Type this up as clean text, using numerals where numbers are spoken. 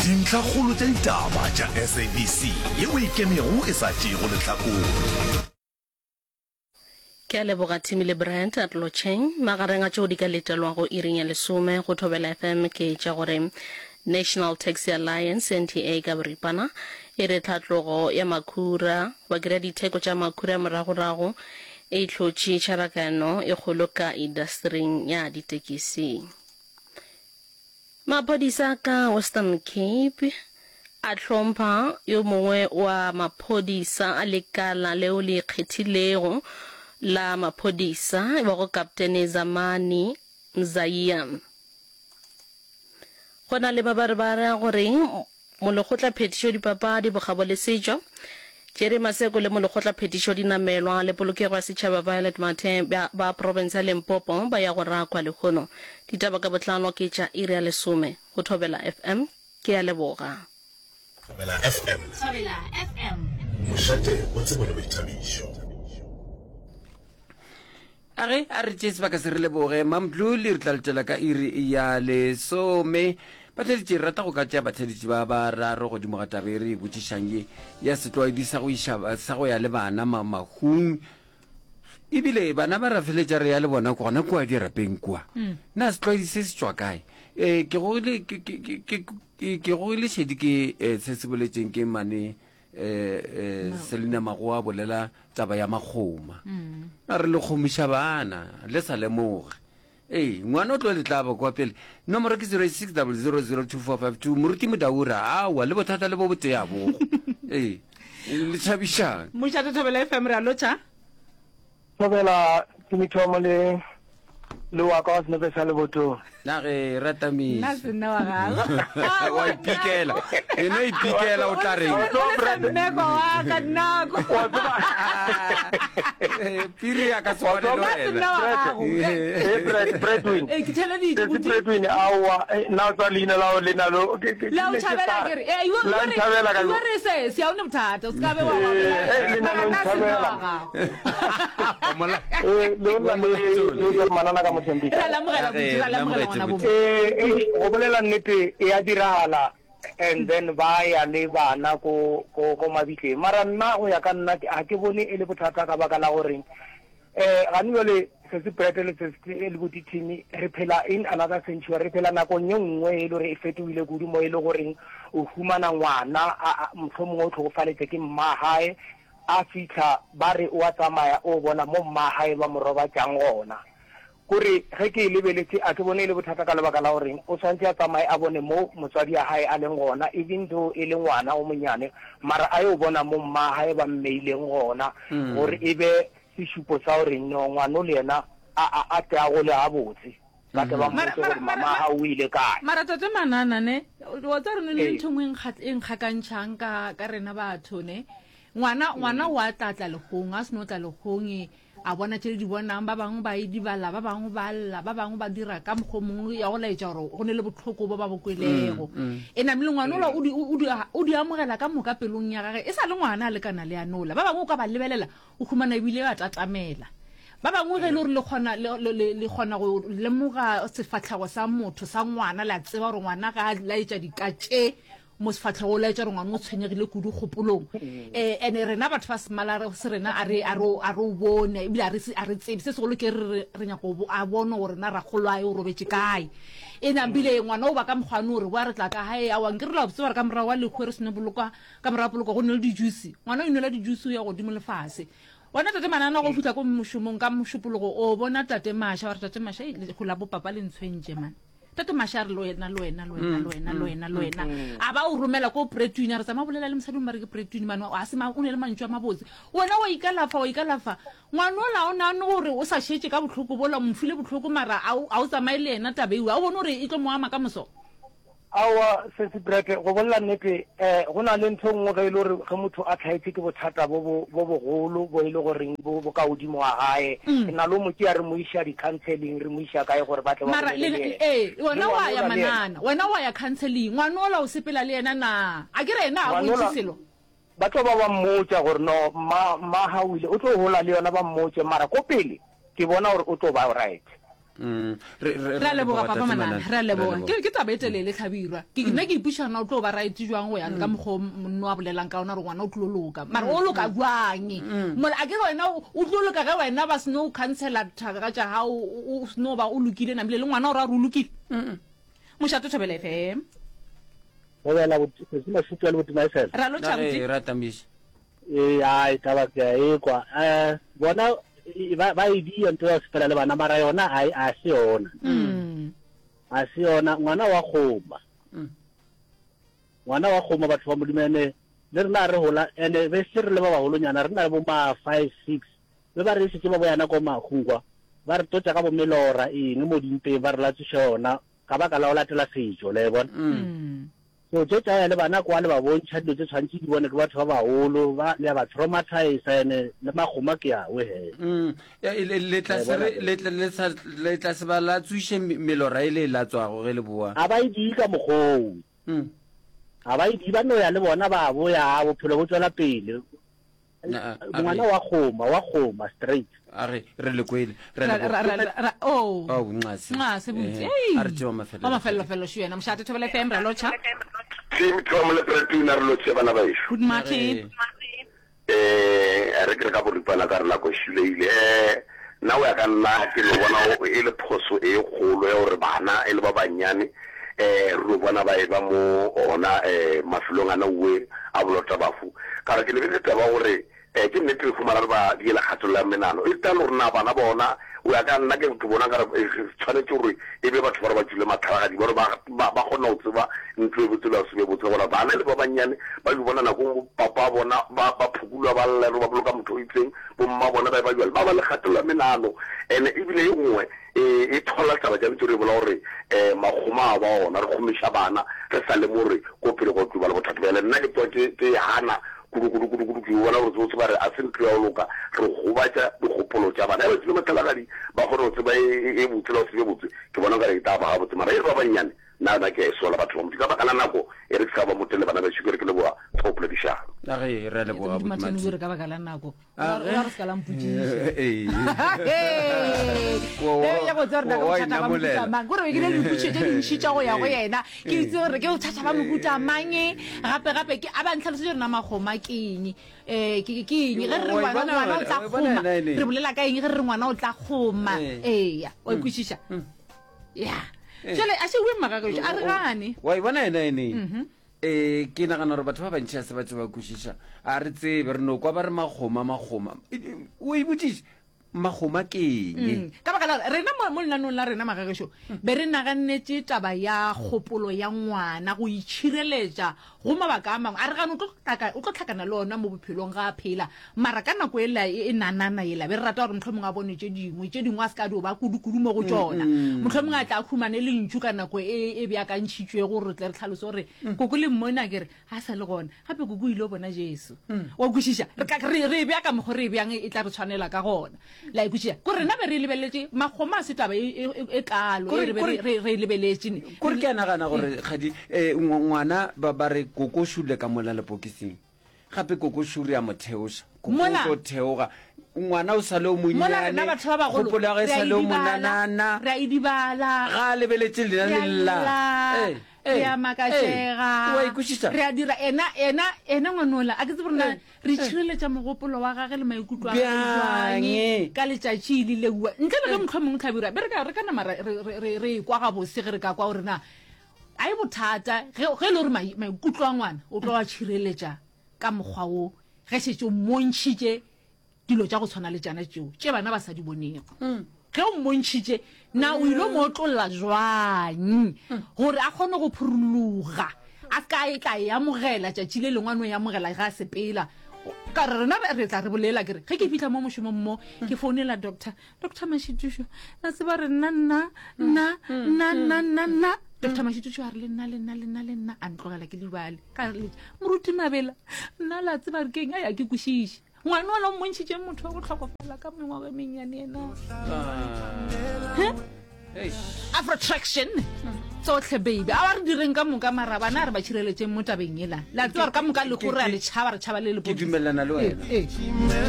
dintlhakgolo tša ditaba tša SABC yeo e kemego e sa tšego lehlakore. Ke a leboga Timile Brand at Locheng magareng a tšeo di ka letelwa go iring ya lesome go Thobela FM ke tša gore National Taxi Alliance NTA ka boripana e re tlhatlogo ya makhura wa kry ditheko tša makhura moragorago e tlhotše tšharakano e kgolo ka industring ya ditekisi. Maphodisa ka Western Cape a tlhompha yo mongwe wa maphodisa a lekala leo le kgethilego la maphodisa ba go Captain Zamani Mzaya. Go na le ba bara gore molekgotla phetišo dipapadi bogabo le setšo Jerry Maseko le molekgotla phetišo dinamelwa le polokego ya setšhaba Violet Mathe ba province ya Limpopo ba ya go rakwa lekgono ditaba ka botlano ke tša iri ya lesome go Thobela FM ke ya leboga. Thobela FM mošate o tsebo le boithabišo. Are tšese ba ka se re leboge Mamdlu le re tlaletela ka iri ya lesome batheditše rata go ka tšea batheditše ba bararo godimo ga tabe re botšišang ye ya setlwaedi sa go ya le bana mahung ebile bana ba rafeletša re ya le bona gona kua dirapeng kua na setlwaedi se se tšwa kae ke go ile šedi ke se se boletšeng ke mane Selina Magoa bolela taba ya makgoma a re le kgomiša bana le sa lemoge ngwana o tlo le tlaba kwa pele nomoro ke 0600024452 moruti Modaura awa le bothata le bo botea bogo le tšhabišang mošate Thobela FM re a lotšha Thobela ke mithomo le wa ka se ne sa le boto na ge ratamisa na se nna wa gago wa ipikela eno ipikela o tla reng nego wa ka nako piri ya ka sone le wena Bradwin ke tshela di Bradwin awa na tsa lina lao le nalo la o thabela ke re yo re se si a una bothata o ska be wa lina lo thabela lo manana ka motsembika o bolela nnete e a diragala and then ba ya le bana ko mabitleng mara nna go ya ka nna a ke bone e le bothata ka baka la gore ga nngwe se se pretele se le botithini re phela in another century re phela nako nngwe e le gore e fetoile kudu mo e le gore o humana ngwana mohlomongwe o tlhokofaletse ke mmahae a fitlha ba re o a tsamaya o bona mo mmahae ba moroba jang gona gore ge ke lebeletse a ke bone le bothata ka lebaka la gore o tshwantse a tsamaye a bone mo motswadi ya hae a leng gona even though e le ngwana o monyane mara a yo bona mo mma hae ba mmeileng gona gore e be sešupo sa gore no ngwana o le yena a te a go le a botse ka te ba mmotse gore mama ha o ile kae mara tate manana ne wa tsa re le ntho ngwe nkgakantšhang ka rena batho ne ngwana wa tlatla legong a se no tla legong a bona tšele di bonang ba bangwe ba edibala ba bangwe ba lla ba bangwe ba dira ka mokgomongwe ya go laetša gore go ne le botlhoko bo ba bokwelego e namile ngwana ola o di amogela ka moka pelong ya gage e sa le ngwana a lekana le anola ba bangwe o ka ba lebelela o khumana ebile ba tatamela ba bangwe ge le gore le kgona go lemoga sefatlhego sa motho sa ngwana la tseba gore ngwana ga a laetša dikatše mo sefatlhego la etša re ngwana o tshwenyegile kudu kgopolong ene rena batho ba semala se rena a re o bone ebile a re tsebe se segolo ke re nyako a bone gore na ragolwae o robetse kae e nambile ngwana o ba ka mokgwane gore wa re tla ka hae a wang ke re la botse bare ka morago wa lekgwe re sene boloka ka morago poloko go ne le dijuice ngwana o inela dijuice ya godimo lefase wana tate manana go fitla ko mošomong ka mošupologo o bona tate Masha wa re tate Masha go la bo papa le ntshwentše man tate Masha re lo wena a ba o romela ko Bradwin re tsama bolela le mosadi mo re ke Bradwin man a se ma o ne le mantšwa mabotse wena wa ikalafa ngwana o la o nane gore o sa šetse ka botlhoko bola mfile botlhoko mara a o tsamaye le ena tabeiwa a o bone gore e tlo mo ama ka moso awa se se breke go bolla nnete go na le ntho ngwe ge ile gore ge motho a tlhaetse ke bothata bo bogolo bo ile goreng bo ka godimo wa gae ke na le mo ke ya re mo isha di-counseling re mo isha kae gore ba tle mara wena wa ya manana wena wa ya counseling ngwana ola o sepela le yena na a ke re ena a bontse selo ba tlo ba mmotsa gore no ma ha o ile o tlo hola le yona ba mmotse mara ko pele ke bona gore o tlo ba right re a leboga papa manana re a leboga ke taba e telele tlhabirwa ke nna ke ipušana o tlo ba right jwang go ya ka mokgwa monna wa bolelang ka ona re ngwana o tlo loka mara o loka jwang mola a ke wena o tlo loka ga wena ba sno cancela thaka tša ha o sno ba o lokile na le ngwana o ra re o lokile Mošato Thobela FM Bela botse futu ya botse myself ra lo tšamtsi ra tamiša ai taba ke kwa bona ba idi ntho ya sepela le bana mara yona a se yona ngwana wa khoma batho ba modimene le rena re hola ene be se re le ba baholonya re na le bo ma 5 6 be ba re se ke ba boyana ko makhungwa ba re tota ka bo melora eng mo dimpe ba re la tshona ka ba ka la ola tela sejo le bona so tsa le bana kwa le ba bontšha dilo tse tshwantse di bone ke batho ba baholo ba le ba traumatize ene le magoma ke a we le tla se ba la tsuishe melora ile la tswago ge le boa a ba idi ka mogou a ba idi ba no ya le bona ba boya bophelo bo tswela pele ngwana wa khoma straight are re le kwele oh ngase ngase butse a re tšeo mafelo sho yena Mošato Thobela FM ra lo tša Tim Thomle Pretuna re lo tšeba na baisho good market re ke ka boripana ka re la go shileile na o ya ka nna ke lo bona e le phoso e kgolo ya gore bana e le ba banyane re bona ba e ba mo ona mafilong ana we a bolota bafu ka re ke le bile taba gore ke nnete re fumana ba di la khatola menano e tla lorna bana bona o ya ka nna ke bona ka tshwanetse gore e be batho ba jule mathara di gore ba gona o tseba ntlo e botsela se be botse gore bana le ba banyane ba di bona na go papa bona ba phukulwa ba le ba boloka motho itseng bo mma bona ba jule ba le khatola menano ene e bile e ngwe e thola taba ja ntse re bola gore magoma ba ona re khomisha bana re sa le more ko pele go tluba le bothata ba le nna ke hana kudu wala o tso ba re a se ntlo ya loka re go batla dikgopolo tša bana ba tsile matlagadi ba gore o tseba e botsela o se botse ke bona ka re ta ba botse mara e ba banyane na ke sola batho ba motho ka baka la nako e re ka ba motele bana ba shukere ke le boa tsople di sha a re re le boa matšhini re ka baka la nako ra re ska la mputši ya go tsara go tšata ba mokuta mang gore ke le mputši tše dintšhi tša go ya go yena ke itse gore ke o tšata ba mokuta mang gape ke a ba ntlhalose rena magoma ke eng ke eng ge re ngwana o tla kgoma re bolela ka eng ge re ngwana o tla kgoma eya o ikwešiša ya jale a se we magaka a re gane wa bona ene ke nagana gore batho ba bantšhi a se batho ba kwešiša a re tsebe re no kwa ba re magoma o e botsiše magoma ke eng ka baka la rena mo lenanong la rena magagešo be re nagannetse taba ya kgopolo ya ngwana go itšhireletša go mabaka a mangwe a re gane o tlo tlhakana le ona mo bophelong ga a phela mara ka nako ela e nanana ela be re rata gore motlho mongwe a bone tše dingwe a se ka dio ba kudu mo go tšona motlho mongwe a tla khumane le ntšu ka nako e beakantšhitšwe gore re tle re tlhalose gore koko le mmona kere a sa le gona gape koko ile o bona jesu wa kwešiša re beaka mokgo re beang e tla re tshwanela ka gona la ikutša ko rena be re lebeletse magoma a setaba e kalo re lebeletse kore ke a nagana gore kgadi ngwana ba re koko šule ka mola lepokising gape koko šure ya motheoša koko theoga ngwana o sa le o monyanekgopolo ya ge sa le o monanana re a idibala ga lebeletse lena lela re a makatšega wa ikwešiša re a dira ena ngwanola a ke tse borena re tšhireletša mogopolo wa gage le maikutlo a ka letšatši ile leua ntle le ge motlho mongwe tlhabira be re ka nama re kwa gabose ge re ka kwa gorena a e bothata ge e le gore maikutlo a ngwana o tlo wa tšhireletša ka mokgwa o ge setse o montšhitše dilo tša go tshwana le tšana tšeo tše bana ba sa di bonego ge o mmontšhitše na o ile mo tlolola jwang gore a kgone go phuruluga a ka e tla e amogela tšatši le lengwane o e amogela ga a sepela ka re rena re tla re bolela kere ge ke fitlha mo mošomong mo ke founela doctor Mashitušo na tseba re nna Dr. Mashitušo a re le nna a ntlogela ke lebale ka re moruti Mabela nna la tseba re keng a ya ke kwešiše ngwana wa la o mmontšhitše motho wa go tlhokofala ka mengwaga e mennyane ena Afrotraction tsotlhe baby a ba re direng ka moka marabana a re ba tšhireletšeng mo tabeng ela la tseba re ka moka le gore a le tšhaba re tšhaba le ke dumelana le wena